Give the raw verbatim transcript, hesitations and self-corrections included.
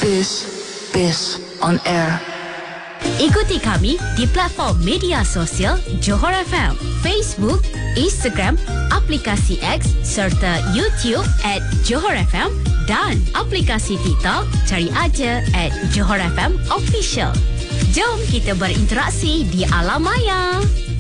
This is on air. Ikuti kami di platform media sosial Johor F M, Facebook, Instagram, aplikasi X serta YouTube at Johor F M dan aplikasi TikTok cari aja at Johor F M Official. Jom kita berinteraksi di alam maya.